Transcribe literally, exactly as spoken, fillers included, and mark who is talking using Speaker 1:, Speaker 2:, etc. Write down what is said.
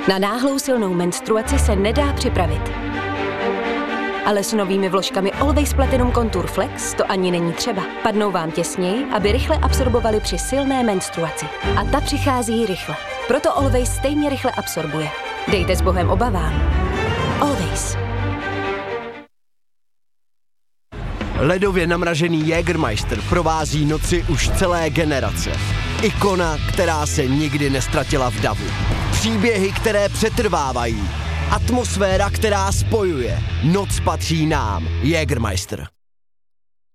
Speaker 1: Na náhlou silnou menstruaci se nedá připravit. Ale s novými vložkami Always Platinum Contour Flex to ani není třeba. Padnou vám těsněji, aby rychle absorbovaly při silné menstruaci. A ta přichází rychle. Proto Always stejně rychle absorbuje. Dejte s Bohem obavám. Always.
Speaker 2: Ledově namražený Jägermeister provází noci už celé generace. Ikona, která se nikdy nestratila v davu. Příběhy, které přetrvávají. Atmosféra, která spojuje. Noc patří nám. Jägermeister.